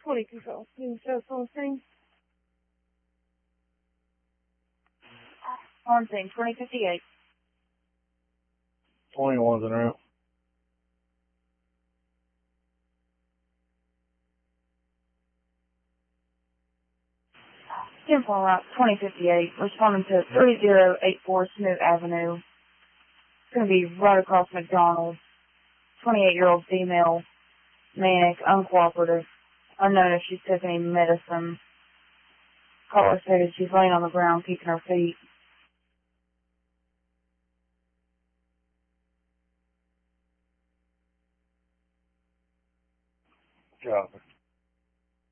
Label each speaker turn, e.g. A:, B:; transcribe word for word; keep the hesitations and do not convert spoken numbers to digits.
A: twenty control. You can show us on the scene.
B: On scene, twenty fifty-eight.
C: twenty-one's en route.
B: ten four route, twenty fifty-eight, responding to three zero eight four Snoot Avenue. It's going to be right across McDonald's. twenty-eight-year-old female, manic, uncooperative, unknown if she's took any medicine. Caller stated she's laying on the ground, kicking her feet.